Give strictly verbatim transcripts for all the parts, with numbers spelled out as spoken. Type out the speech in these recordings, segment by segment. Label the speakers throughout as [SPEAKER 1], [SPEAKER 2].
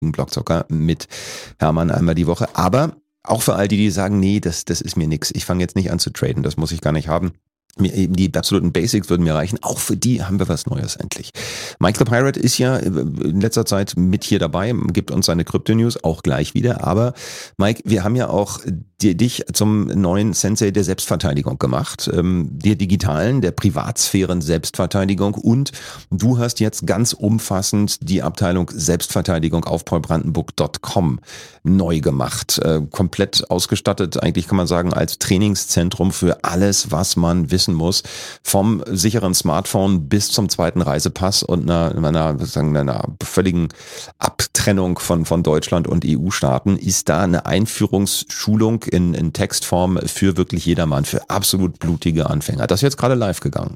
[SPEAKER 1] Blockzocker mit Hermann einmal die Woche. Aber auch für all die, die sagen, nee, das, das ist mir nix. Ich fange jetzt nicht an zu traden, das muss ich gar nicht haben. Die absoluten Basics würden mir reichen. Auch für die haben wir was Neues endlich. Mike the Pirate ist ja in letzter Zeit mit hier dabei, gibt uns seine Krypto-News auch gleich wieder. Aber Mike, wir haben ja auch dich zum neuen Sensei der Selbstverteidigung gemacht, der digitalen, der Privatsphären Selbstverteidigung, und du hast jetzt ganz umfassend die Abteilung Selbstverteidigung auf paul brandenburg punkt com neu gemacht. Komplett ausgestattet, eigentlich kann man sagen, als Trainingszentrum für alles, was man wissen muss, vom sicheren Smartphone bis zum zweiten Reisepass und einer, einer, sozusagen einer völligen Abtrennung von, von Deutschland und E U-Staaten, ist da eine Einführungsschulung in, in Textform für wirklich jedermann, für absolut blutige Anfänger. Das ist jetzt gerade live gegangen.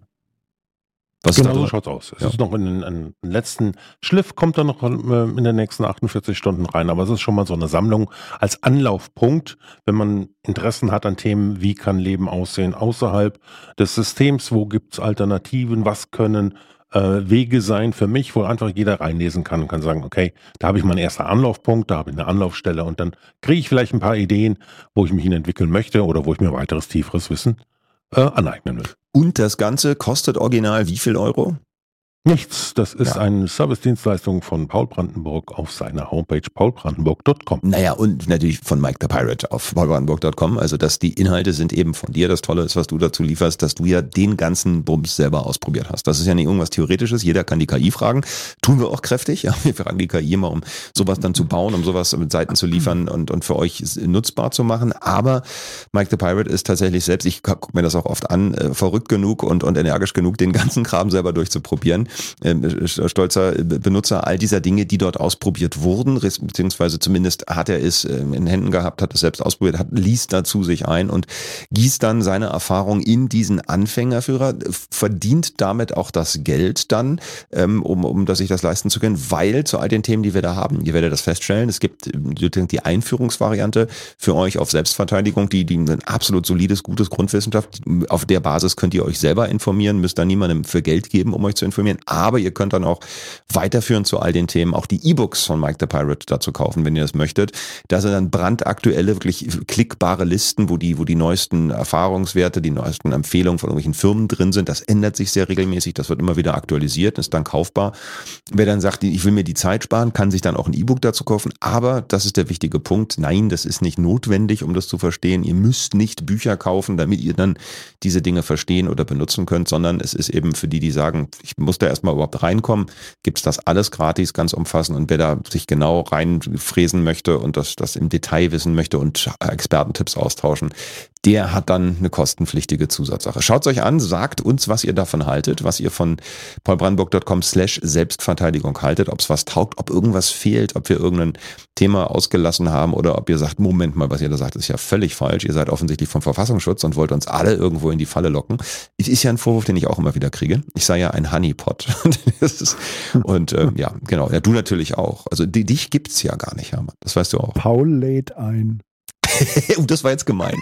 [SPEAKER 2] Was genau so schaut's aus. Es ja. ist noch in einen letzten Schliff, kommt dann noch in den nächsten achtundvierzig Stunden rein. Aber es ist schon mal so eine Sammlung als Anlaufpunkt, wenn man Interessen hat an Themen, wie kann Leben aussehen außerhalb des Systems, wo gibt's Alternativen, was können äh, Wege sein für mich, wo einfach jeder reinlesen kann und kann sagen, okay, da habe ich meinen ersten Anlaufpunkt, da habe ich eine Anlaufstelle und dann kriege ich vielleicht ein paar Ideen, wo ich mich hin entwickeln möchte oder wo ich mir weiteres, tieferes Wissen äh, aneignen will.
[SPEAKER 1] Und das Ganze kostet original wie viel Euro?
[SPEAKER 2] Nichts. Das ist ja. eine Service-Dienstleistung von Paul Brandenburg auf seiner Homepage paul brandenburg punkt com.
[SPEAKER 1] Naja, und natürlich von Mike the Pirate auf paul brandenburg punkt com. Also, dass die Inhalte sind eben von dir. Das Tolle ist, was du dazu lieferst, dass du ja den ganzen Bums selber ausprobiert hast. Das ist ja nicht irgendwas Theoretisches. Jeder kann die K I fragen. Tun wir auch kräftig. Ja, wir fragen die K I immer, um sowas dann zu bauen, um sowas mit Seiten zu liefern und, und für euch nutzbar zu machen. Aber Mike the Pirate ist tatsächlich selbst, ich gucke mir das auch oft an, äh, verrückt genug und, und energisch genug, den ganzen Kram selber durchzuprobieren. Stolzer Benutzer all dieser Dinge, die dort ausprobiert wurden, beziehungsweise zumindest hat er es in Händen gehabt, hat es selbst ausprobiert, hat, liest dazu sich ein und gießt dann seine Erfahrung in diesen Anfängerführer, verdient damit auch das Geld dann, um, um das sich das leisten zu können, weil zu all den Themen, die wir da haben, ihr werdet das feststellen, es gibt die Einführungsvariante für euch auf Selbstverteidigung, die, die ein absolut solides, gutes Grundwissenschaft, auf der Basis könnt ihr euch selber informieren, müsst da niemandem für Geld geben, um euch zu informieren, aber ihr könnt dann auch weiterführen zu all den Themen, auch die E-Books von Mike the Pirate dazu kaufen, wenn ihr das möchtet. Da sind dann brandaktuelle, wirklich klickbare Listen, wo die, wo die neuesten Erfahrungswerte, die neuesten Empfehlungen von irgendwelchen Firmen drin sind. Das ändert sich sehr regelmäßig, das wird immer wieder aktualisiert, ist dann kaufbar. Wer dann sagt, ich will mir die Zeit sparen, kann sich dann auch ein E-Book dazu kaufen, aber das ist der wichtige Punkt. Nein, das ist nicht notwendig, um das zu verstehen. Ihr müsst nicht Bücher kaufen, damit ihr dann diese Dinge verstehen oder benutzen könnt, sondern es ist eben für die, die sagen, ich muss da erstmal überhaupt reinkommen, gibt es das alles gratis, ganz umfassend, und wer da sich genau reinfräsen möchte und das, das im Detail wissen möchte und Expertentipps austauschen, der hat dann eine kostenpflichtige Zusatzsache. Schaut es euch an, sagt uns, was ihr davon haltet, was ihr von paul brandenburg punkt com slash Selbstverteidigung haltet, ob es was taugt, ob irgendwas fehlt, ob wir irgendein Thema ausgelassen haben oder ob ihr sagt, Moment mal, was ihr da sagt, ist ja völlig falsch. Ihr seid offensichtlich vom Verfassungsschutz und wollt uns alle irgendwo in die Falle locken. Es ist ja ein Vorwurf, den ich auch immer wieder kriege. Ich sei ja ein Honeypot. Und ähm, ja, genau. Ja, du natürlich auch. Also die, dich gibt's ja gar nicht, Hermann. Das weißt du auch.
[SPEAKER 3] Paul lädt ein.
[SPEAKER 1] Das war jetzt gemein.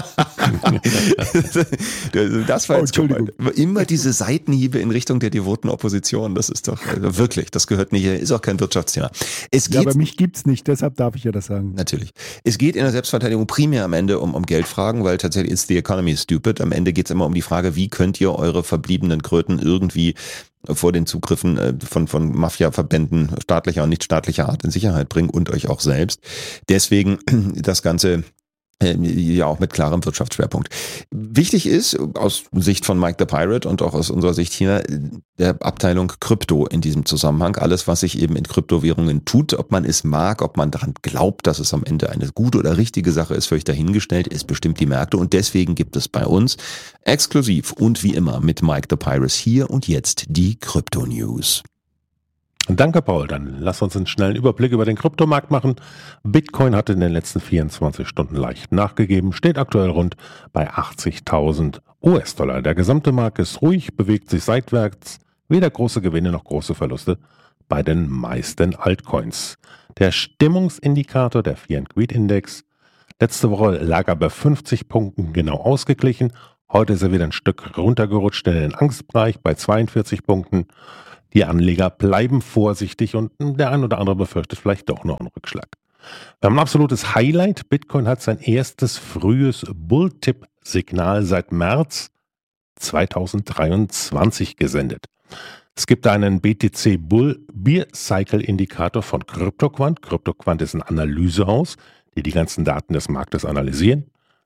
[SPEAKER 1] Das war jetzt oh, gemein. Immer diese Seitenhiebe in Richtung der devoten Opposition, das ist doch also wirklich, das gehört nicht, ist auch kein Wirtschaftsthema. Es geht,
[SPEAKER 3] ja, aber mich gibt's nicht, deshalb darf ich ja das sagen.
[SPEAKER 1] Natürlich. Es geht in der Selbstverteidigung primär am Ende um, um Geldfragen, weil tatsächlich ist the economy stupid. Am Ende geht's immer um die Frage, wie könnt ihr eure verbliebenen Kröten irgendwie vor den Zugriffen von, von Mafia-Verbänden staatlicher und nicht staatlicher Art in Sicherheit bringen und euch auch selbst. Deswegen das Ganze ja auch mit klarem Wirtschaftsschwerpunkt. Wichtig ist, aus Sicht von Mike the Pirate und auch aus unserer Sicht hier, der Abteilung Krypto in diesem Zusammenhang. Alles, was sich eben in Kryptowährungen tut, ob man es mag, ob man daran glaubt, dass es am Ende eine gute oder richtige Sache ist, völlig dahingestellt, ist bestimmt die Märkte. Und deswegen gibt es bei uns exklusiv und wie immer mit Mike the Pirate hier und jetzt die Krypto-News.
[SPEAKER 2] Danke, Paul. Dann lass uns einen schnellen Überblick über den Kryptomarkt machen. Bitcoin hat in den letzten vierundzwanzig Stunden leicht nachgegeben, steht aktuell rund bei achtzigtausend U S-Dollar. Der gesamte Markt ist ruhig, bewegt sich seitwärts, weder große Gewinne noch große Verluste bei den meisten Altcoins. Der Stimmungsindikator, der Fear and Greed Index, letzte Woche lag er bei fünfzig Punkten genau ausgeglichen. Heute ist er wieder ein Stück runtergerutscht in den Angstbereich bei zweiundvierzig Punkten. Die Anleger bleiben vorsichtig und der ein oder andere befürchtet vielleicht doch noch einen Rückschlag. Wir haben ein absolutes Highlight. Bitcoin hat sein erstes frühes Bulltip-Signal seit März zweitausenddreiundzwanzig gesendet. Es gibt einen B T C Bull Bear Cycle Indikator von CryptoQuant. CryptoQuant ist ein Analysehaus, die die ganzen Daten des Marktes analysieren.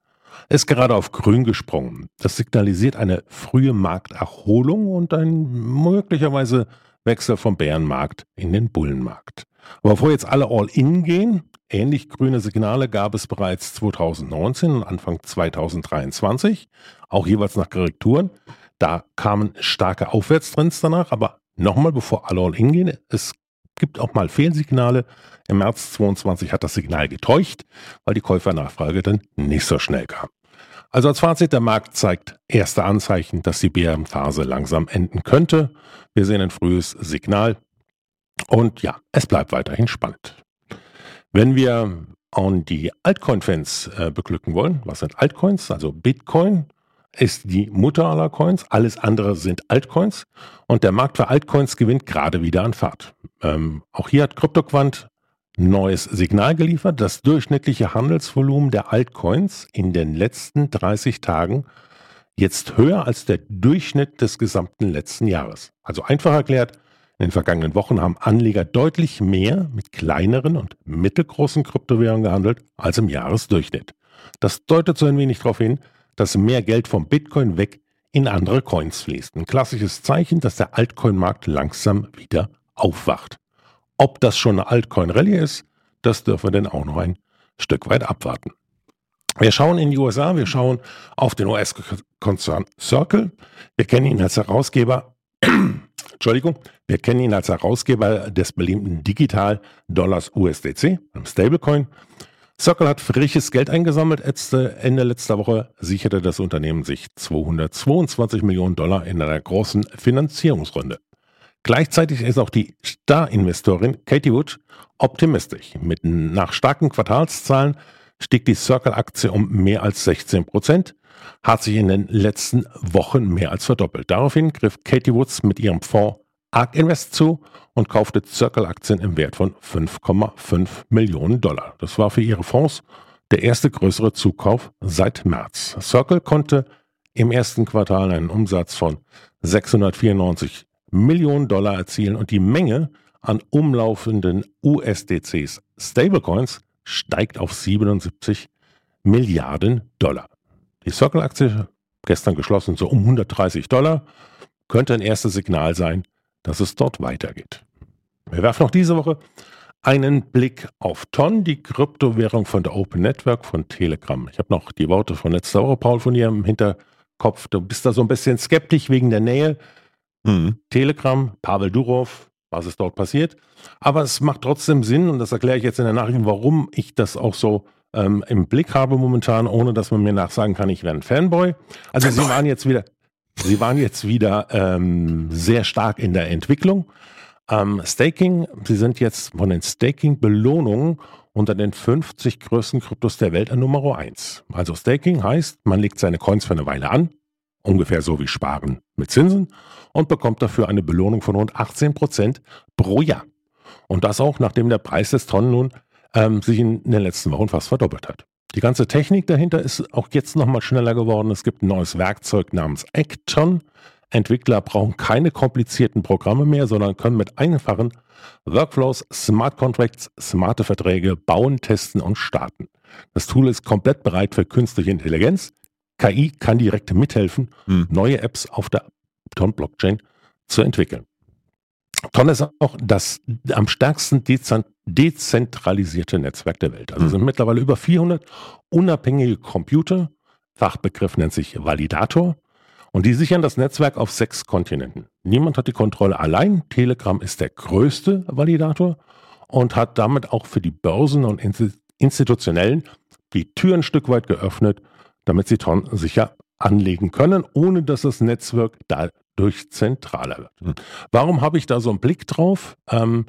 [SPEAKER 2] Ist gerade auf grün gesprungen. Das signalisiert eine frühe Markterholung und ein möglicherweise Wechsel vom Bärenmarkt in den Bullenmarkt. Aber bevor jetzt alle all in gehen, ähnlich grüne Signale gab es bereits zweitausendneunzehn und Anfang zweitausenddreiundzwanzig, auch jeweils nach Korrekturen. Da kamen starke Aufwärtstrends danach, aber nochmal, bevor alle all in gehen, es gibt auch mal Fehlsignale. Im März zweitausendzweiundzwanzig hat das Signal getäuscht, weil die Käufernachfrage dann nicht so schnell kam. Also als Fazit, der Markt zeigt erste Anzeichen, dass die Bärenphase langsam enden könnte. Wir sehen ein frühes Signal und ja, es bleibt weiterhin spannend. Wenn wir an die Altcoin-Fans äh, beglücken wollen, was sind Altcoins? Also Bitcoin ist die Mutter aller Coins, alles andere sind Altcoins und der Markt für Altcoins gewinnt gerade wieder an Fahrt. Ähm, auch hier hat CryptoQuant ein neues Signal geliefert. Das durchschnittliche Handelsvolumen der Altcoins in den letzten dreißig Tagen jetzt höher als der Durchschnitt des gesamten letzten Jahres. Also einfach erklärt, in den vergangenen Wochen haben Anleger deutlich mehr mit kleineren und mittelgroßen Kryptowährungen gehandelt als im Jahresdurchschnitt. Das deutet so ein wenig darauf hin, dass mehr Geld vom Bitcoin weg in andere Coins fließt. Ein klassisches Zeichen, dass der Altcoin-Markt langsam wieder aufwacht. Ob das schon eine Altcoin-Rallye ist, das dürfen wir dann auch noch ein Stück weit abwarten. Wir schauen in die U S A, wir schauen auf den U S-Konzern Circle. Wir kennen ihn als Herausgeber, Entschuldigung, wir kennen ihn als Herausgeber des beliebten Digital-Dollars U S D C, einem Stablecoin. Circle hat frisches Geld eingesammelt. Ende letzter Woche sicherte das Unternehmen sich zweihundertzweiundzwanzig Millionen Dollar in einer großen Finanzierungsrunde. Gleichzeitig ist auch die Star-Investorin Katie Wood optimistisch. Mit nach starken Quartalszahlen stieg die Circle-Aktie um mehr als sechzehn Prozent, hat sich in den letzten Wochen mehr als verdoppelt. Daraufhin griff Katie Woods mit ihrem Fonds ARK Invest zu und kaufte Circle-Aktien im Wert von fünf Komma fünf Millionen Dollar. Das war für ihre Fonds der erste größere Zukauf seit März. Circle konnte im ersten Quartal einen Umsatz von sechshundertvierundneunzig Millionen Dollar erzielen und die Menge an umlaufenden U S D Cs Stablecoins steigt auf siebenundsiebzig Milliarden Dollar. Die Circle-Aktie, gestern geschlossen so um hundertdreißig Dollar, könnte ein erstes Signal sein, dass es dort weitergeht. Wir werfen noch diese Woche einen Blick auf Ton, die Kryptowährung von der Open Network von Telegram. Ich habe noch die Worte von letzter Woche, Paul, von dir im Hinterkopf. Du bist da so ein bisschen skeptisch wegen der Nähe. Mhm. Telegram, Pavel Durov, was ist dort passiert. Aber es macht trotzdem Sinn, und das erkläre ich jetzt in der Nachricht, warum ich das auch so ähm, im Blick habe momentan, ohne dass man mir nachsagen kann, ich wäre ein Fanboy. Also Fanboy. Sie waren jetzt wieder... Sie waren jetzt wieder ähm, sehr stark in der Entwicklung. Ähm, Staking, Sie sind jetzt von den Staking-Belohnungen unter den fünfzig größten Kryptos der Welt an Nummer eins. Also Staking heißt, man legt seine Coins für eine Weile an, ungefähr so wie Sparen mit Zinsen, und bekommt dafür eine Belohnung von rund achtzehn Prozent pro Jahr. Und das auch, nachdem der Preis des Tonnen nun ähm, sich in, in den letzten Wochen fast verdoppelt hat. Die ganze Technik dahinter ist auch jetzt nochmal schneller geworden. Es gibt ein neues Werkzeug namens Acton. Entwickler brauchen keine komplizierten Programme mehr, sondern können mit einfachen Workflows, Smart Contracts, smarte Verträge bauen, testen und starten. Das Tool ist komplett bereit für künstliche Intelligenz. K I kann direkt mithelfen, hm. neue Apps auf der Ton-Blockchain zu entwickeln. Ton ist auch das am stärksten dezentralisierte Netzwerk der Welt. Also es sind mittlerweile über vierhundert unabhängige Computer, Fachbegriff nennt sich Validator, und die sichern das Netzwerk auf sechs Kontinenten. Niemand hat die Kontrolle allein. Telegram ist der größte Validator und hat damit auch für die Börsen und Institutionellen die Tür ein Stück weit geöffnet, damit sie Ton sicher anlegen können, ohne dass das Netzwerk dadurch zentraler wird. Mhm. Warum habe ich da so einen Blick drauf? Ähm,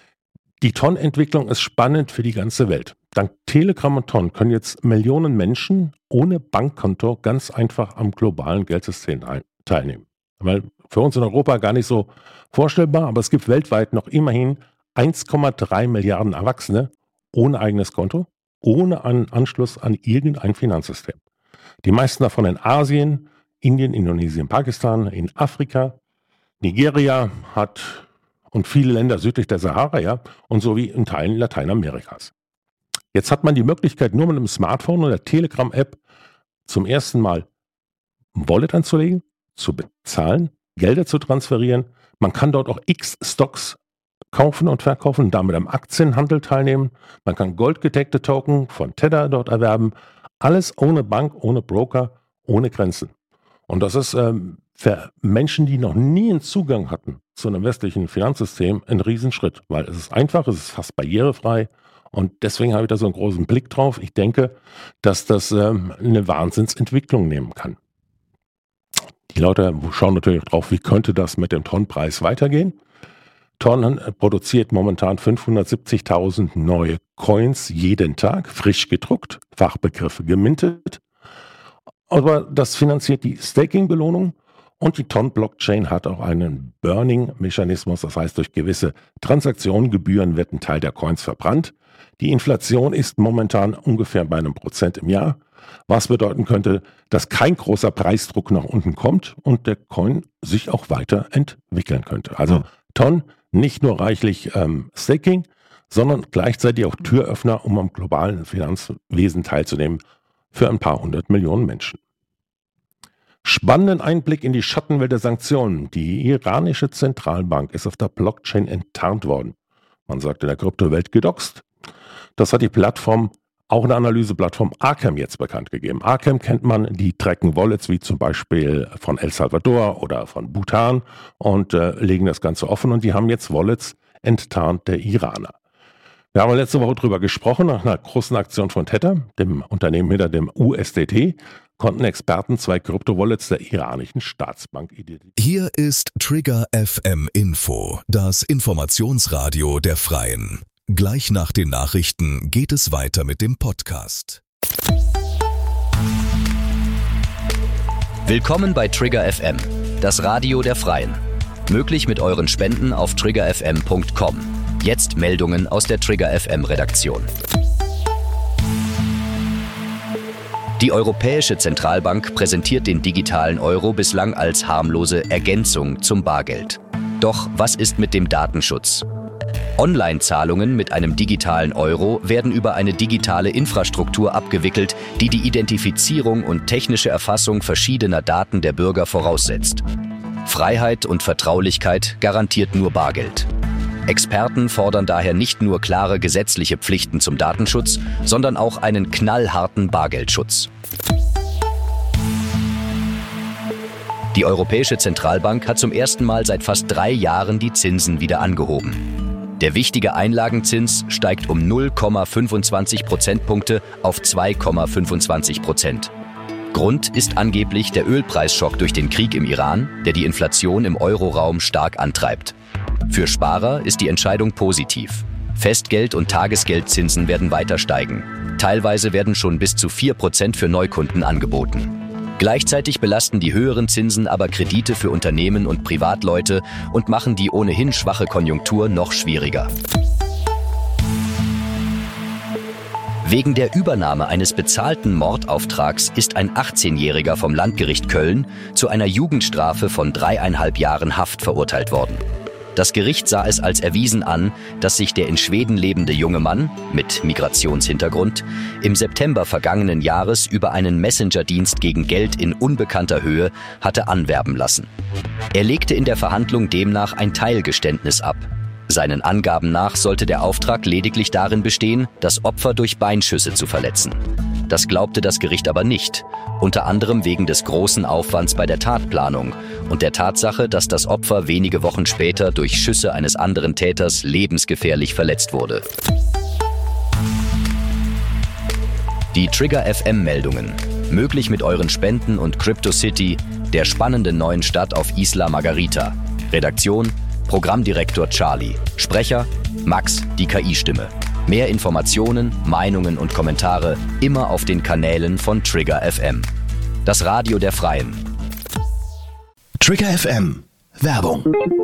[SPEAKER 2] die Ton-Entwicklung ist spannend für die ganze Welt. Dank Telegram und Ton können jetzt Millionen Menschen ohne Bankkonto ganz einfach am globalen Geldsystem teilnehmen. Weil für uns in Europa gar nicht so vorstellbar, aber es gibt weltweit noch immerhin eins Komma drei Milliarden Erwachsene ohne eigenes Konto, ohne einen Anschluss an irgendein Finanzsystem. Die meisten davon in Asien, Indien, Indonesien, Pakistan, in Afrika, Nigeria hat und viele Länder südlich der Sahara, ja, und sowie in Teilen Lateinamerikas. Jetzt hat man die Möglichkeit, nur mit einem Smartphone oder Telegram-App zum ersten Mal ein Wallet anzulegen, zu bezahlen, Gelder zu transferieren. Man kann dort auch X-Stocks kaufen und verkaufen und damit am Aktienhandel teilnehmen. Man kann goldgedeckte Token von Tether dort erwerben. Alles ohne Bank, ohne Broker, ohne Grenzen. Und das ist ähm, für Menschen, die noch nie einen Zugang hatten zu einem westlichen Finanzsystem, ein Riesenschritt, weil es ist einfach, es ist fast barrierefrei und deswegen habe ich da so einen großen Blick drauf. Ich denke, dass das ähm, eine Wahnsinnsentwicklung nehmen kann. Die Leute schauen natürlich auch drauf, wie könnte das mit dem Tonnenpreis weitergehen. Ton produziert momentan fünfhundertsiebzigtausend neue Coins jeden Tag, frisch gedruckt, Fachbegriffe gemintet. Aber das finanziert die Staking-Belohnung und die Ton-Blockchain hat auch einen Burning-Mechanismus, das heißt, durch gewisse Transaktionengebühren wird ein Teil der Coins verbrannt. Die Inflation ist momentan ungefähr bei einem Prozent im Jahr, was bedeuten könnte, dass kein großer Preisdruck nach unten kommt und der Coin sich auch weiter entwickeln könnte. Also Ton, nicht nur reichlich ähm, Staking, sondern gleichzeitig auch Türöffner, um am globalen Finanzwesen teilzunehmen für ein paar hundert Millionen Menschen. Spannenden Einblick in die Schattenwelt der Sanktionen. Die iranische Zentralbank ist auf der Blockchain enttarnt worden. Man sagt in der Kryptowelt gedoxt. Das hat die Plattform, auch eine Analyseplattform Arkham jetzt bekannt gegeben. Arkham kennt man, die tracken Wallets wie zum Beispiel von El Salvador oder von Bhutan und äh, legen das Ganze offen und die haben jetzt Wallets enttarnt der Iraner. Wir haben letzte Woche darüber gesprochen, nach einer großen Aktion von Tether, dem Unternehmen hinter dem U S D T, konnten Experten zwei Kryptowallets der iranischen Staatsbank identifizieren.
[SPEAKER 4] Hier ist Trigger F M Info, das Informationsradio der Freien. Gleich nach den Nachrichten geht es weiter mit dem Podcast.
[SPEAKER 5] Willkommen bei Trigger F M, das Radio der Freien. Möglich mit euren Spenden auf trigger f m punkt com. Jetzt Meldungen aus der Trigger F M Redaktion. Die Europäische Zentralbank präsentiert den digitalen Euro bislang als harmlose Ergänzung zum Bargeld. Doch was ist mit dem Datenschutz? Online-Zahlungen mit einem digitalen Euro werden über eine digitale Infrastruktur abgewickelt, die die Identifizierung und technische Erfassung verschiedener Daten der Bürger voraussetzt. Freiheit und Vertraulichkeit garantiert nur Bargeld. Experten fordern daher nicht nur klare gesetzliche Pflichten zum Datenschutz, sondern auch einen knallharten Bargeldschutz. Die Europäische Zentralbank hat zum ersten Mal seit fast drei Jahren die Zinsen wieder angehoben. Der wichtige Einlagenzins steigt um null Komma fünfundzwanzig Prozentpunkte auf zwei Komma fünfundzwanzig Prozent. Grund ist angeblich der Ölpreisschock durch den Krieg im Iran, der die Inflation im Euroraum stark antreibt. Für Sparer ist die Entscheidung positiv. Festgeld- und Tagesgeldzinsen werden weiter steigen. Teilweise werden schon bis zu vier Prozent für Neukunden angeboten. Gleichzeitig belasten die höheren Zinsen aber Kredite für Unternehmen und Privatleute und machen die ohnehin schwache Konjunktur noch schwieriger. Wegen der Übernahme eines bezahlten Mordauftrags ist ein achtzehnjähriger vom Landgericht Köln zu einer Jugendstrafe von dreieinhalb Jahren Haft verurteilt worden. Das Gericht sah es als erwiesen an, dass sich der in Schweden lebende junge Mann mit Migrationshintergrund im September vergangenen Jahres über einen Messenger-Dienst gegen Geld in unbekannter Höhe hatte anwerben lassen. Er legte in der Verhandlung demnach ein Teilgeständnis ab. Seinen Angaben nach sollte der Auftrag lediglich darin bestehen, das Opfer durch Beinschüsse zu verletzen. Das glaubte das Gericht aber nicht, unter anderem wegen des großen Aufwands bei der Tatplanung und der Tatsache, dass das Opfer wenige Wochen später durch Schüsse eines anderen Täters lebensgefährlich verletzt wurde. Die Trigger F M-Meldungen, möglich mit euren Spenden und CryptoCity, der spannenden neuen Stadt auf Isla Margarita. Redaktion: Programmdirektor Charlie. Sprecher: Max, die K I-Stimme. Mehr Informationen, Meinungen und Kommentare immer auf den Kanälen von Trigger F M. Das Radio der Freien.
[SPEAKER 4] Trigger F M. Werbung.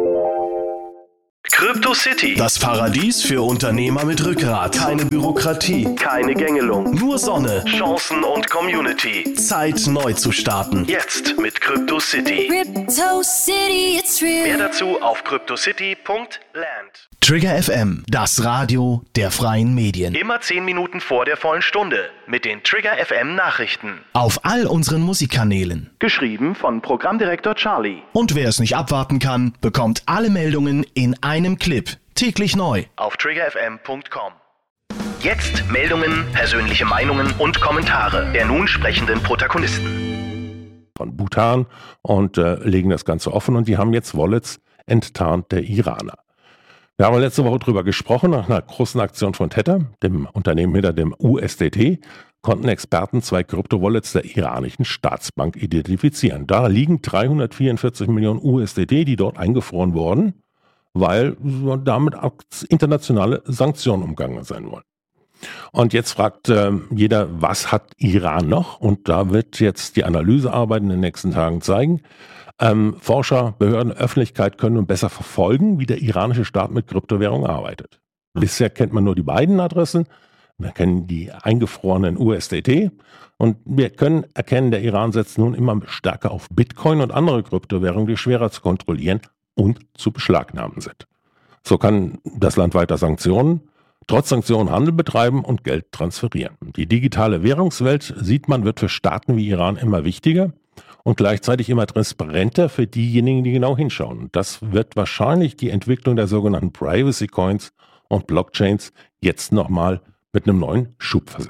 [SPEAKER 6] CryptoCity.
[SPEAKER 7] Das Paradies für Unternehmer mit Rückgrat. Keine Bürokratie.
[SPEAKER 6] Keine Gängelung.
[SPEAKER 7] Nur Sonne.
[SPEAKER 6] Chancen und Community.
[SPEAKER 7] Zeit neu zu starten.
[SPEAKER 6] Jetzt mit CryptoCity.
[SPEAKER 8] CryptoCity, it's real.
[SPEAKER 6] Mehr dazu auf cryptocity punkt land.
[SPEAKER 7] Trigger F M, das Radio der freien Medien.
[SPEAKER 6] Immer zehn Minuten vor der vollen Stunde mit den Trigger F M Nachrichten.
[SPEAKER 7] Auf all unseren Musikkanälen.
[SPEAKER 6] Geschrieben von Programmdirektor Charlie.
[SPEAKER 7] Und wer es nicht abwarten kann, bekommt alle Meldungen in einem Clip. Täglich neu.
[SPEAKER 6] Auf trigger f m punkt com. Jetzt Meldungen, persönliche Meinungen und Kommentare der nun sprechenden Protagonisten.
[SPEAKER 2] Von Bhutan und äh, legen das Ganze offen und die haben jetzt Wallets enttarnt der Iraner. Wir haben letzte Woche darüber gesprochen, nach einer großen Aktion von Tether, dem Unternehmen hinter dem U S D T, konnten Experten zwei Kryptowallets der iranischen Staatsbank identifizieren. Da liegen dreihundertvierundvierzig Millionen U S D T, die dort eingefroren wurden, weil damit internationale Sanktionen umgangen sein wollen. Und jetzt fragt äh, jeder, was hat Iran noch? Und da wird jetzt die Analysearbeit in den nächsten Tagen zeigen. Ähm, Forscher, Behörden, Öffentlichkeit können nun besser verfolgen, wie der iranische Staat mit Kryptowährungen arbeitet. Bisher kennt man nur die beiden Adressen. Wir kennen die eingefrorenen U S D T. Und wir können erkennen, der Iran setzt nun immer stärker auf Bitcoin und andere Kryptowährungen, die schwerer zu kontrollieren und zu beschlagnahmen sind. So kann das Land weiter Sanktionen, trotz Sanktionen Handel betreiben und Geld transferieren. Die digitale Währungswelt, sieht man, wird für Staaten wie Iran immer wichtiger und gleichzeitig immer transparenter für diejenigen, die genau hinschauen. Das wird wahrscheinlich die Entwicklung der sogenannten Privacy Coins und Blockchains jetzt nochmal mit einem neuen Schub versehen.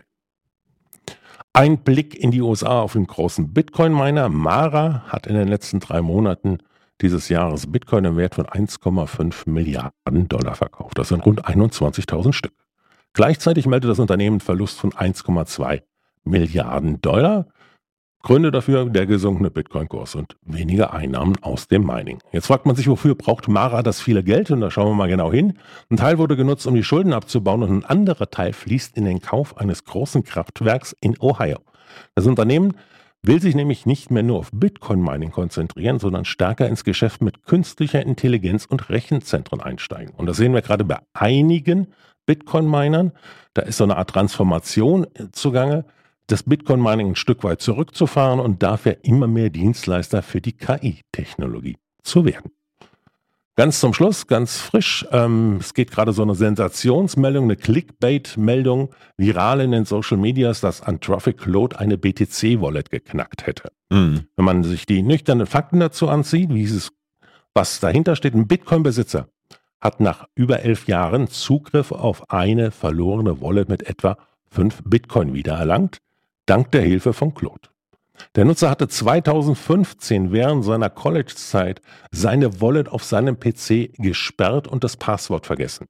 [SPEAKER 2] Ein Blick in die U S A auf den großen Bitcoin-Miner. Mara hat in den letzten drei Monaten dieses Jahres Bitcoin im Wert von eins Komma fünf Milliarden Dollar verkauft. Das sind rund einundzwanzigtausend Stück. Gleichzeitig meldet das Unternehmen einen Verlust von eins Komma zwei Milliarden Dollar. Gründe dafür der gesunkene Bitcoin-Kurs und weniger Einnahmen aus dem Mining. Jetzt fragt man sich, wofür braucht Mara das viele Geld? Und da schauen wir mal genau hin. Ein Teil wurde genutzt, um die Schulden abzubauen und ein anderer Teil fließt in den Kauf eines großen Kraftwerks in Ohio. Das Unternehmen will sich nämlich nicht mehr nur auf Bitcoin-Mining konzentrieren, sondern stärker ins Geschäft mit künstlicher Intelligenz und Rechenzentren einsteigen. Und das sehen wir gerade bei einigen Bitcoin-Minern. Da ist so eine Art Transformation zugange, das Bitcoin-Mining ein Stück weit zurückzufahren und dafür immer mehr Dienstleister für die K I-Technologie zu werden. Ganz zum Schluss, ganz frisch, ähm, es geht gerade so eine Sensationsmeldung, eine Clickbait-Meldung, viral in den Social Medias, dass Anthropic Claude eine B T C-Wallet geknackt hätte. Mhm. Wenn man sich die nüchternen Fakten dazu ansieht, wie es, was dahinter steht, ein Bitcoin-Besitzer hat nach über elf Jahren Zugriff auf eine verlorene Wallet mit etwa fünf Bitcoin wiedererlangt, dank der Hilfe von Claude. Der Nutzer hatte zweitausendfünfzehn während seiner College-Zeit seine Wallet auf seinem P C gesperrt und das Passwort vergessen.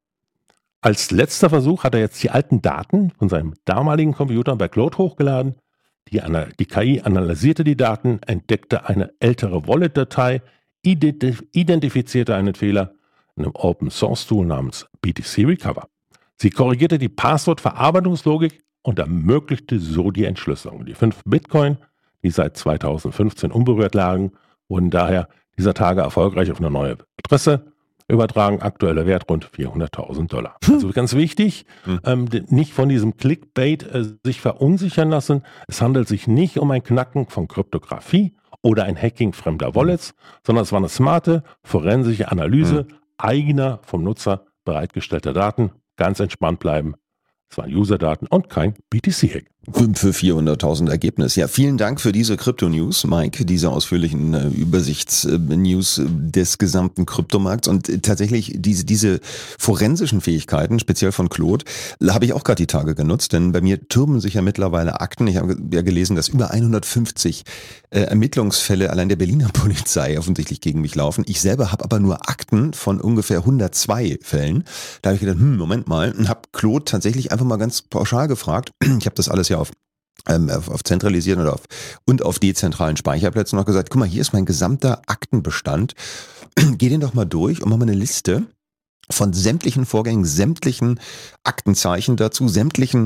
[SPEAKER 2] Als letzter Versuch hat er jetzt die alten Daten von seinem damaligen Computer bei Claude hochgeladen. Die, die K I analysierte die Daten, entdeckte eine ältere Wallet-Datei, identif- identifizierte einen Fehler in einem Open-Source-Tool namens B T C Recover. Sie korrigierte die Passwortverarbeitungslogik und ermöglichte so die Entschlüsselung. Die fünf Bitcoin, die seit zweitausendfünfzehn unberührt lagen, wurden daher dieser Tage erfolgreich auf eine neue Adresse übertragen. Aktueller Wert rund vierhunderttausend Dollar. Hm. Also ganz wichtig, hm. ähm, nicht von diesem Clickbait äh, sich verunsichern lassen. Es handelt sich nicht um ein Knacken von Kryptographie oder ein Hacking fremder Wallets, hm. sondern es war eine smarte, forensische Analyse hm. eigener vom Nutzer bereitgestellter Daten. Ganz entspannt bleiben. Es waren User-Daten und kein B T C-Hack.
[SPEAKER 1] Für vierhunderttausend Ergebnis. Ja, vielen Dank für diese Krypto-News, Mike, diese ausführlichen äh, Übersichts-News äh, des gesamten Kryptomarkts. Und äh, tatsächlich diese, diese forensischen Fähigkeiten, speziell von Claude, habe ich auch gerade die Tage genutzt, denn bei mir türmen sich ja mittlerweile Akten. Ich habe ja gelesen, dass über hundertfünfzig äh, Ermittlungsfälle allein der Berliner Polizei offensichtlich gegen mich laufen. Ich selber habe aber nur Akten von ungefähr hundertzwei Fällen. Da habe ich gedacht, hm, Moment mal, und habe Claude tatsächlich einfach mal ganz pauschal gefragt. Ich habe das alles ja auf, ähm, auf, auf zentralisierten oder auf, und auf dezentralen Speicherplätzen noch gesagt, guck mal, hier ist mein gesamter Aktenbestand. Geh den doch mal durch und mach mal eine Liste von sämtlichen Vorgängen, sämtlichen Aktenzeichen dazu, sämtlichen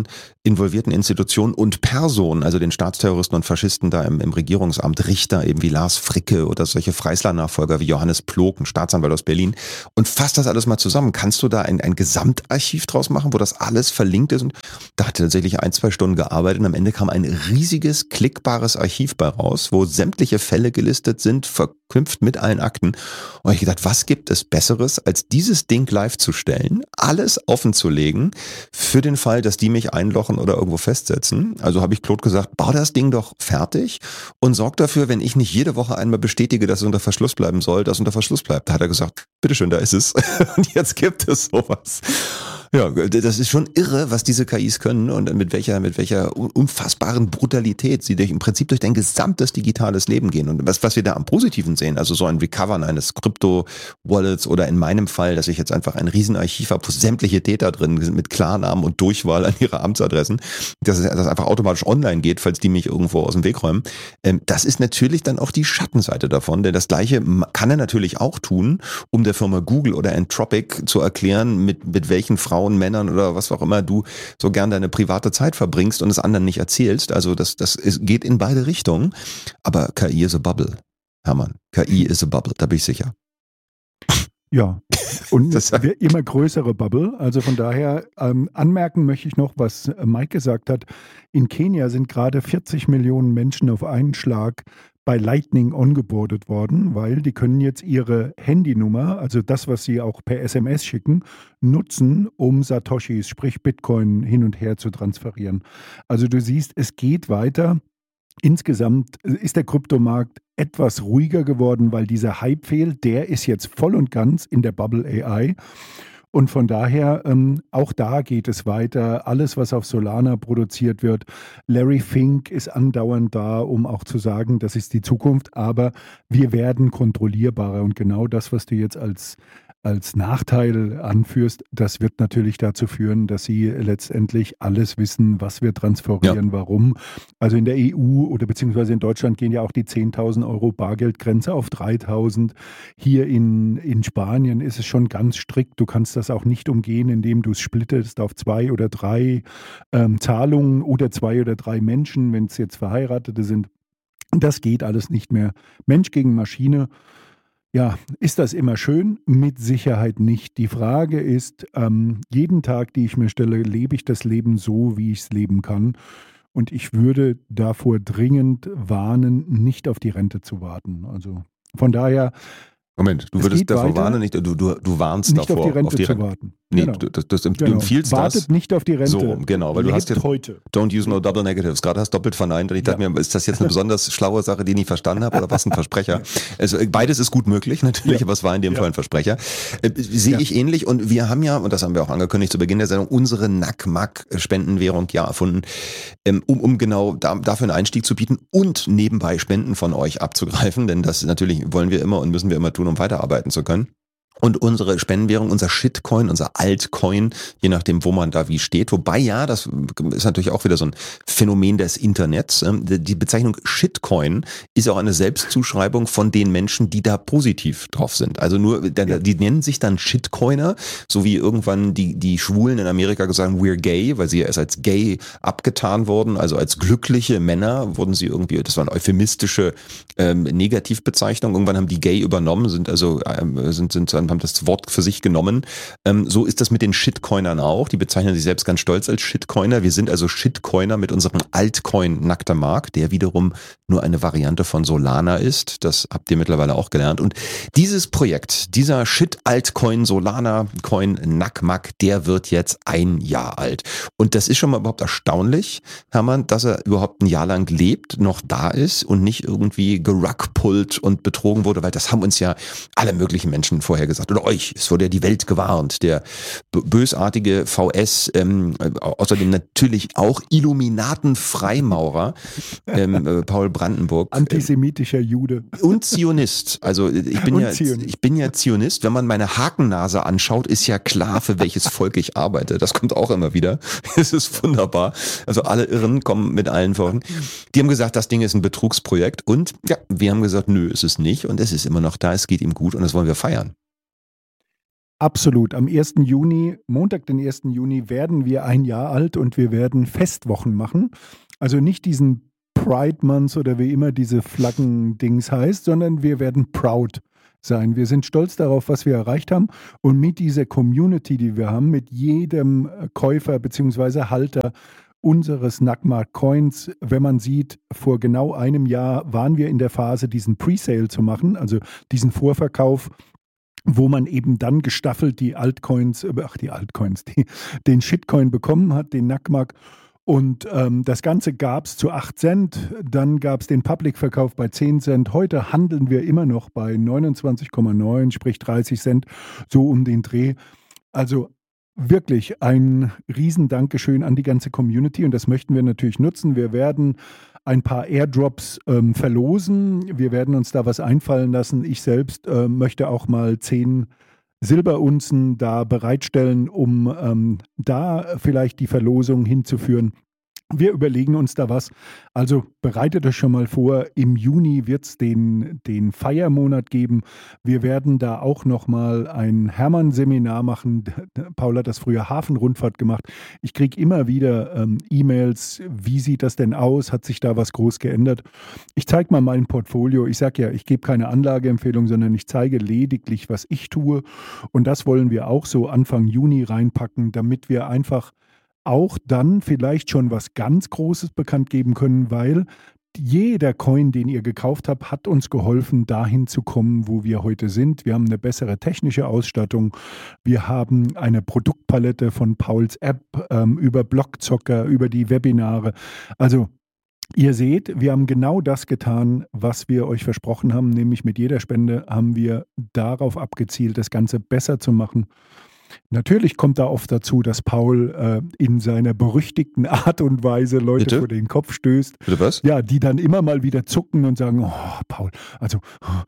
[SPEAKER 1] involvierten Institutionen und Personen, also den Staatsterroristen und Faschisten da im, im Regierungsamt, Richter eben wie Lars Fricke oder solche Freisler-Nachfolger wie Johannes Plog, ein Staatsanwalt aus Berlin, und fasst das alles mal zusammen. Kannst du da ein, ein Gesamtarchiv draus machen, wo das alles verlinkt ist? Und da hat er tatsächlich ein, zwei Stunden gearbeitet und am Ende kam ein riesiges, klickbares Archiv bei raus, wo sämtliche Fälle gelistet sind, verknüpft mit allen Akten. Und ich gedacht, was gibt es Besseres, als dieses Ding live zu stellen, alles offen zu legen, für den Fall, dass die mich einlochen oder irgendwo festsetzen. Also habe ich Claude gesagt, bau das Ding doch fertig und sorg dafür, wenn ich nicht jede Woche einmal bestätige, dass es unter Verschluss bleiben soll, dass es unter Verschluss bleibt. Da hat er gesagt, bitteschön, da ist es. Und jetzt gibt es sowas. Ja, das ist schon irre, was diese K Is können und mit welcher, mit welcher unfassbaren Brutalität sie durch, im Prinzip durch dein gesamtes digitales Leben gehen. Und was, was wir da am Positiven sehen, also so ein Recovern eines Krypto-Wallets oder in meinem Fall, dass ich jetzt einfach ein Riesenarchiv habe, wo sämtliche Täter drin sind mit Klarnamen und Durchwahl an ihre Amtsadressen, dass es das einfach automatisch online geht, falls die mich irgendwo aus dem Weg räumen. Das ist natürlich dann auch die Schattenseite davon, denn das Gleiche kann er natürlich auch tun, um der Firma Google oder Anthropic zu erklären, mit, mit welchen Frauen Frauen, Männern oder was auch immer du so gern deine private Zeit verbringst und es anderen nicht erzählst. Also das, das ist, geht in beide Richtungen. Aber K I is a bubble, Hermann. K I is a bubble, da bin ich sicher.
[SPEAKER 3] Ja, und das immer größere Bubble. Also von daher ähm, anmerken möchte ich noch, was Mike gesagt hat. In Kenia sind gerade vierzig Millionen Menschen auf einen Schlag bei Lightning ongeboardet worden, weil die können jetzt ihre Handynummer, also das, was sie auch per S M S schicken, nutzen, um Satoshis, sprich Bitcoin, hin und her zu transferieren. Also du siehst, es geht weiter. Insgesamt ist der Kryptomarkt etwas ruhiger geworden, weil dieser Hype fehlt. Der ist jetzt voll und ganz in der Bubble A I. Und von daher, ähm, auch da geht es weiter. Alles, was auf Solana produziert wird. Larry Fink ist andauernd da, um auch zu sagen, das ist die Zukunft. Aber wir werden kontrollierbarer. Und genau das, was du jetzt als, als Nachteil anführst, das wird natürlich dazu führen, dass sie letztendlich alles wissen, was wir transferieren, ja. Warum. Also in der E U oder beziehungsweise in Deutschland gehen ja auch die zehntausend Euro Bargeldgrenze auf dreitausend. Hier in, in Spanien ist es schon ganz strikt. Du kannst das auch nicht umgehen, indem du es splittest auf zwei oder drei ähm, Zahlungen oder zwei oder drei Menschen, wenn es jetzt Verheiratete sind. Das geht alles nicht mehr. Mensch gegen Maschine. Ja, ist das immer schön? Mit Sicherheit nicht. Die Frage ist, ähm, jeden Tag, die ich mir stelle, lebe ich das Leben so, wie ich es leben kann? Und ich würde davor dringend warnen, nicht auf die Rente zu warten. Also von daher...
[SPEAKER 1] Moment, du würdest davor weiter, warnen, nicht, du, du, du warnst
[SPEAKER 3] nicht
[SPEAKER 1] davor,
[SPEAKER 3] auf die Rente,
[SPEAKER 1] auf die Rente.
[SPEAKER 3] zu warten.
[SPEAKER 1] Nee,
[SPEAKER 3] genau.
[SPEAKER 1] du, das, das, du
[SPEAKER 3] genau.
[SPEAKER 1] empfiehlst
[SPEAKER 3] Wartet
[SPEAKER 1] das.
[SPEAKER 3] nicht auf die Rente.
[SPEAKER 1] So, genau, weil du hast jetzt
[SPEAKER 3] heute.
[SPEAKER 1] Don't use no double negatives. Gerade hast doppelt verneint und ich dachte ja. mir, ist das jetzt eine besonders schlaue Sache, die ich nicht verstanden habe oder was ein Versprecher? Also beides ist gut möglich natürlich, ja. aber es war in dem ja. Fall ein Versprecher. Äh, sehe ja. ich ähnlich und wir haben ja, und das haben wir auch angekündigt zu Beginn der Sendung, unsere N A C M A C-Spendenwährung ja erfunden, ähm, um, um genau da, dafür einen Einstieg zu bieten und nebenbei Spenden von euch abzugreifen, denn das natürlich wollen wir immer und müssen wir immer tun, um weiterarbeiten zu können. Und unsere Spendenwährung, unser Shitcoin, unser Altcoin, je nachdem, wo man da wie steht. Wobei ja, das ist natürlich auch wieder so ein Phänomen des Internets. Die Bezeichnung Shitcoin ist auch eine Selbstzuschreibung von den Menschen, die da positiv drauf sind. Also nur, die nennen sich dann Shitcoiner, so wie irgendwann die, die Schwulen in Amerika gesagt haben, we're gay, weil sie ja erst als gay abgetan wurden, also als glückliche Männer wurden sie irgendwie, das war eine euphemistische ähm, Negativbezeichnung. Irgendwann haben die gay übernommen, sind also, ähm, sind, sind dann haben das Wort für sich genommen. Ähm, so ist das mit den Shitcoinern auch. Die bezeichnen sich selbst ganz stolz als Shitcoiner. Wir sind also Shitcoiner mit unserem Altcoin Nackter Markt, der wiederum nur eine Variante von Solana ist. Das habt ihr mittlerweile auch gelernt. Und dieses Projekt, dieser Shit-Altcoin Solana Coin N A C M A C, der wird jetzt ein Jahr alt. Und das ist schon mal überhaupt erstaunlich, Hermann, dass er überhaupt ein Jahr lang lebt, noch da ist und nicht irgendwie gerugpullt und betrogen wurde, weil das haben uns ja alle möglichen Menschen vorher gesagt. Oder euch, es wurde ja die Welt gewarnt, der bösartige V S, ähm, außerdem natürlich auch Illuminaten-Freimaurer, ähm, äh, Paul Brandenburg.
[SPEAKER 3] Antisemitischer Jude.
[SPEAKER 1] Und Zionist. Also ich bin, ja, ich bin ja Zionist. Wenn man meine Hakennase anschaut, ist ja klar, für welches Volk ich arbeite. Das kommt auch immer wieder. Es ist wunderbar. Also alle Irren kommen mit allen Folgen. Die haben gesagt, das Ding ist ein Betrugsprojekt. Und ja, wir haben gesagt, nö, ist es nicht. Und es ist immer noch da, es geht ihm gut und das wollen wir feiern.
[SPEAKER 3] Absolut. Am ersten Juni, Montag, den ersten Juni, werden wir ein Jahr alt und wir werden Festwochen machen. Also nicht diesen Pride Month oder wie immer diese Flaggen-Dings heißt, sondern wir werden proud sein. Wir sind stolz darauf, was wir erreicht haben. Und mit dieser Community, die wir haben, mit jedem Käufer bzw. Halter unseres Nackmark Coins, wenn man sieht, vor genau einem Jahr waren wir in der Phase, diesen Presale zu machen, also diesen Vorverkauf, wo man eben dann gestaffelt die Altcoins, ach die Altcoins, die, den Shitcoin bekommen hat, den Nackmark. Und ähm, das Ganze gab es zu acht Cent, dann gab es den Public-Verkauf bei zehn Cent. Heute handeln wir immer noch bei neunundzwanzig Komma neun, sprich dreißig Cent, so um den Dreh. Also wirklich ein riesen Dankeschön an die ganze Community und das möchten wir natürlich nutzen. Wir werden ein paar Airdrops ähm, verlosen. Wir werden uns da was einfallen lassen. Ich selbst äh, möchte auch mal zehn Silberunzen da bereitstellen, um ähm, da vielleicht die Verlosung hinzuführen. Wir überlegen uns da was. Also bereitet euch schon mal vor, im Juni wird es den, den Feiermonat geben. Wir werden da auch nochmal ein Hermann-Seminar machen. Paul hat das früher Hafenrundfahrt gemacht. Ich kriege immer wieder ähm, E-Mails. Wie sieht das denn aus? Hat sich da was groß geändert? Ich zeige mal mein Portfolio. Ich sage ja, ich gebe keine Anlageempfehlung, sondern ich zeige lediglich, was ich tue. Und das wollen wir auch so Anfang Juni reinpacken, damit wir einfach auch dann vielleicht schon was ganz Großes bekannt geben können, weil jeder Coin, den ihr gekauft habt, hat uns geholfen, dahin zu kommen, wo wir heute sind. Wir haben eine bessere technische Ausstattung. Wir haben eine Produktpalette von Pauls App ähm, über Blockzocker, über die Webinare. Also ihr seht, wir haben genau das getan, was wir euch versprochen haben, nämlich mit jeder Spende haben wir darauf abgezielt, das Ganze besser zu machen. Natürlich kommt da oft dazu, dass Paul äh, in seiner berüchtigten Art und Weise Leute
[SPEAKER 1] Bitte?
[SPEAKER 3] vor den Kopf stößt.
[SPEAKER 1] Bitte was?
[SPEAKER 3] Ja, die dann immer mal wieder zucken und sagen, oh, Paul, also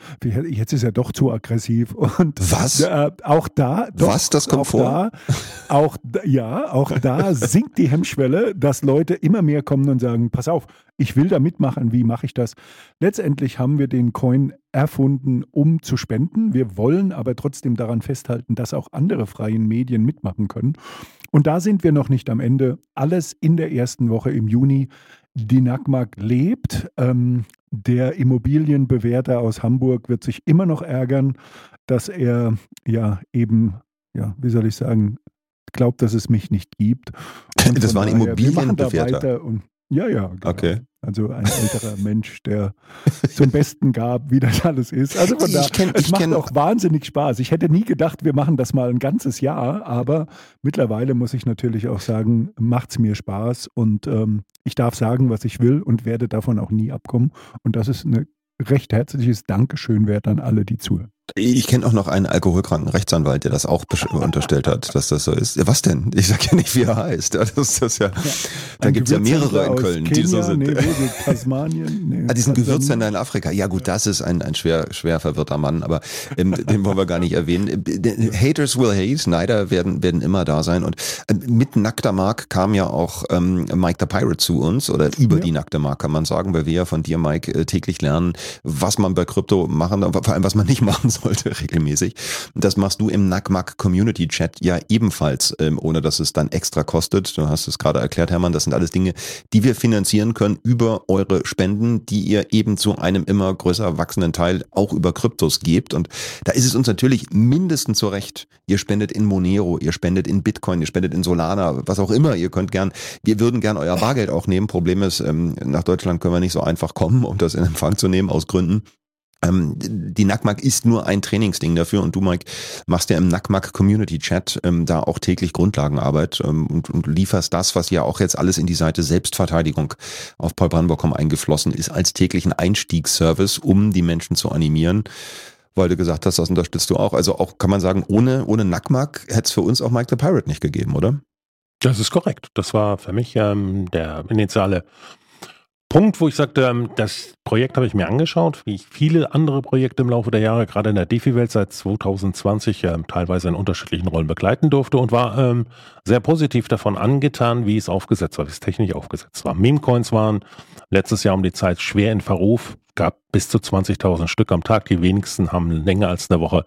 [SPEAKER 3] jetzt ist er doch zu aggressiv. Und
[SPEAKER 1] was?
[SPEAKER 3] Äh, auch da, doch,
[SPEAKER 1] was, das kommt
[SPEAKER 3] auch
[SPEAKER 1] vor?
[SPEAKER 3] Da, auch, ja, auch da sinkt die Hemmschwelle, dass Leute immer mehr kommen und sagen, pass auf, ich will da mitmachen, wie mache ich das? Letztendlich haben wir den Coin erfunden, um zu spenden. Wir wollen aber trotzdem daran festhalten, dass auch andere freien Medien mitmachen können. Und da sind wir noch nicht am Ende. Alles in der ersten Woche im Juni. Die Nackmark lebt. Ähm, der Immobilienbewerter aus Hamburg wird sich immer noch ärgern, dass er ja eben, ja, wie soll ich sagen, glaubt, dass es mich nicht gibt. Und
[SPEAKER 1] das war ein
[SPEAKER 3] daher,
[SPEAKER 1] Immobilienbewerter.
[SPEAKER 3] Wir machen da weiter und ja, ja, genau.
[SPEAKER 1] Okay.
[SPEAKER 3] Also ein älterer Mensch, der zum Besten gab, wie das alles ist. Also von da,
[SPEAKER 1] ich kenn,
[SPEAKER 3] es
[SPEAKER 1] ich
[SPEAKER 3] macht
[SPEAKER 1] kenn,
[SPEAKER 3] auch wahnsinnig Spaß. Ich hätte nie gedacht, wir machen das mal ein ganzes Jahr, aber mittlerweile muss ich natürlich auch sagen, macht es mir Spaß und ähm, ich darf sagen, was ich will und werde davon auch nie abkommen. Und das ist ein recht herzliches Dankeschön wert an alle, die zuhören.
[SPEAKER 1] Ich kenne auch noch einen alkoholkranken Rechtsanwalt, der das auch unterstellt hat, dass das so ist. Ja, was denn? Ich sage ja nicht, wie er heißt. Das ist das ja. ja da gibt es ja mehrere in Köln, Kenia, die so sind.
[SPEAKER 3] Nee, nee, Tasmanien. Nee,
[SPEAKER 1] ah, diesen Gewürzhändler in Afrika. Ja gut, das ist ein, ein schwer, schwer verwirrter Mann, aber ähm, den wollen wir gar nicht erwähnen. Haters will hate, Neider werden, werden immer da sein. Und äh, mit Nackter Mark kam ja auch ähm, Mike the Pirate zu uns oder über ja. die Nackte Mark, kann man sagen, weil wir ja von dir, Mike, äh, täglich lernen, was man bei Krypto machen, vor allem was man nicht machen soll. Sollte regelmäßig. Das machst du im Nackmark Community Chat ja ebenfalls, ähm, ohne dass es dann extra kostet. Du hast es gerade erklärt, Hermann, das sind alles Dinge, die wir finanzieren können über eure Spenden, die ihr eben zu einem immer größer wachsenden Teil auch über Kryptos gebt. Und da ist es uns natürlich mindestens so recht, ihr spendet in Monero, ihr spendet in Bitcoin, ihr spendet in Solana, was auch immer. Ihr könnt gern, wir würden gern euer Bargeld auch nehmen. Problem ist, ähm, nach Deutschland können wir nicht so einfach kommen, um das in Empfang zu nehmen, aus Gründen. Ähm, die Nackmark ist nur ein Trainingsding dafür und du, Mike, machst ja im Nackmark Community Chat ähm, da auch täglich Grundlagenarbeit ähm, und, und lieferst das, was ja auch jetzt alles in die Seite Selbstverteidigung auf paul brandenburg punkt com eingeflossen ist, als täglichen Einstiegsservice, um die Menschen zu animieren. Weil du gesagt hast, das unterstützt du auch. Also auch, kann man sagen, ohne, ohne Nackmark hätte es für uns auch Mike the Pirate nicht gegeben, oder?
[SPEAKER 2] Das ist korrekt. Das war für mich ähm, der initiale Punkt, wo ich sagte, das Projekt habe ich mir angeschaut, wie ich viele andere Projekte im Laufe der Jahre, gerade in der DeFi-Welt seit zwanzig zwanzig, äh, teilweise in unterschiedlichen Rollen begleiten durfte und war ähm, sehr positiv davon angetan, wie es aufgesetzt war, wie es technisch aufgesetzt war. Meme-Coins waren letztes Jahr um die Zeit schwer in Verruf, gab bis zu zwanzigtausend Stück am Tag, die wenigsten haben länger als eine Woche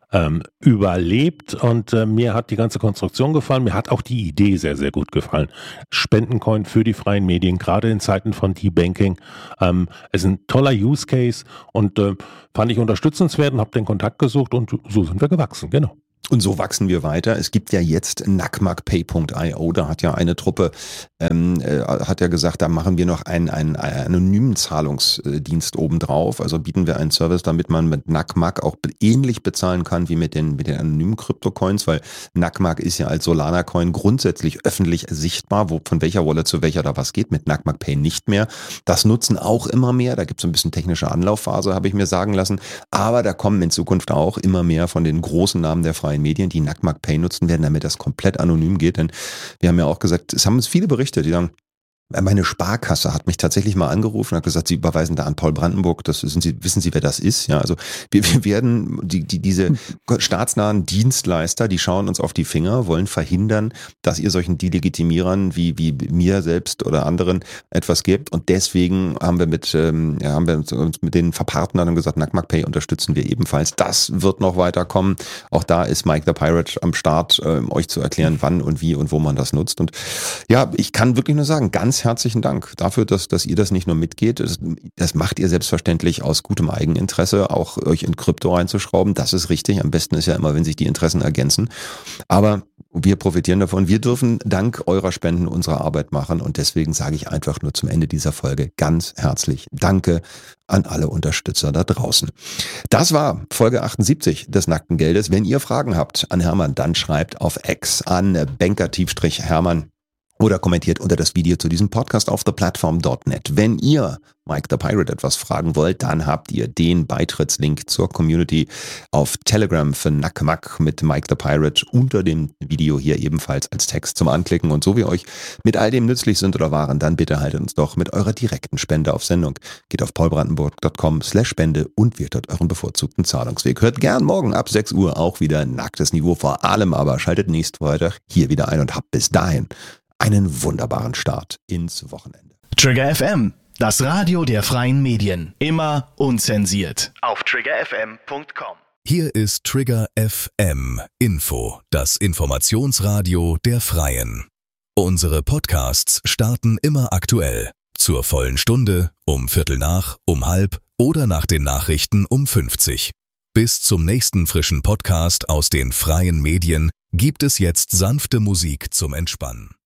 [SPEAKER 2] ähm, überlebt und äh, mir hat die ganze Konstruktion gefallen. Mir hat auch die Idee sehr, sehr gut gefallen. Spendencoin für die freien Medien, gerade in Zeiten von De-Banking. Ähm, es ist ein toller Use Case und äh, fand ich unterstützenswert und habe den Kontakt gesucht und so sind wir gewachsen, genau.
[SPEAKER 1] Und so wachsen wir weiter. Es gibt ja jetzt nacmacpay punkt io, da hat ja eine Truppe, ähm, äh, hat ja gesagt, da machen wir noch einen, einen, einen anonymen Zahlungsdienst obendrauf. Also bieten wir einen Service, damit man mit Nacmac auch ähnlich bezahlen kann wie mit den, mit den anonymen Kryptocoins, weil Nacmac ist ja als Solana-Coin grundsätzlich öffentlich sichtbar, wo von welcher Wallet zu welcher da was geht, mit NacmacPay nicht mehr. Das nutzen auch immer mehr, da gibt es ein bisschen technische Anlaufphase, habe ich mir sagen lassen, aber da kommen in Zukunft auch immer mehr von den großen Namen der freien Medien, die NacmacPay nutzen werden, damit das komplett anonym geht. Denn wir haben ja auch gesagt, es haben uns viele berichtet, die sagen, meine Sparkasse hat mich tatsächlich mal angerufen und hat gesagt, sie überweisen da an Paul Brandenburg, das wissen Sie, wissen Sie, wer das ist? Ja, also wir, wir werden, die, die, diese staatsnahen Dienstleister, die schauen uns auf die Finger, wollen verhindern, dass ihr solchen Delegitimierern wie, wie mir selbst oder anderen etwas gibt. Und deswegen haben wir mit, ähm, ja, haben wir uns mit den Verpartnern gesagt, NacmacPay unterstützen wir ebenfalls. Das wird noch weiterkommen. Auch da ist Mike the Pirate am Start, ähm, euch zu erklären, wann und wie und wo man das nutzt. Und ja, ich kann wirklich nur sagen, ganz herzlichen Dank dafür, dass, dass ihr das nicht nur mitgeht. Das, das macht ihr selbstverständlich aus gutem Eigeninteresse, auch euch in Krypto reinzuschrauben. Das ist richtig. Am besten ist ja immer, wenn sich die Interessen ergänzen. Aber wir profitieren davon. Wir dürfen dank eurer Spenden unsere Arbeit machen. Und deswegen sage ich einfach nur zum Ende dieser Folge ganz herzlich Danke an alle Unterstützer da draußen. Das war Folge achtundsiebzig des Nackten Geldes. Wenn ihr Fragen habt an Hermann, dann schreibt auf X an Banker-Hermann. Oder kommentiert unter das Video zu diesem Podcast auf the platform dot net. Wenn ihr Mike the Pirate etwas fragen wollt, dann habt ihr den Beitrittslink zur Community auf Telegram für Nacmac mit Mike the Pirate unter dem Video hier ebenfalls als Text zum Anklicken. Und so wie euch mit all dem nützlich sind oder waren, dann bitte haltet uns doch mit eurer direkten Spende auf Sendung. Geht auf paulbrandenburg dot com slash spende und wählt dort euren bevorzugten Zahlungsweg. Hört gern morgen ab sechs Uhr auch wieder nacktes Niveau, vor allem aber schaltet nächsten Freitag hier wieder ein und habt bis dahin einen wunderbaren Start ins Wochenende.
[SPEAKER 7] Trigger F M, das Radio der freien Medien. Immer unzensiert.
[SPEAKER 6] Auf trigger f m punkt com.
[SPEAKER 4] Hier ist Trigger F M Info, das Informationsradio der Freien. Unsere Podcasts starten immer aktuell. Zur vollen Stunde, um Viertel nach, um halb oder nach den Nachrichten um fünfzig. Bis zum nächsten frischen Podcast aus den freien Medien gibt es jetzt sanfte Musik zum Entspannen.